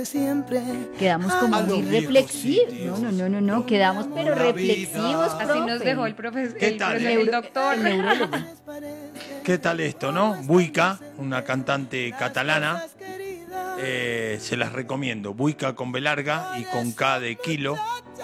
Siempre. Quedamos como A los muy viejos reflexivos. sitios No, quedamos pero una reflexivos, vida. Así nos profe. dejó el profesor, ¿Qué tal, el doctor. El neurólogo. ¿Qué tal esto, no? Buica, una cantante catalana. Se las recomiendo. Buica con B larga y con K de kilo.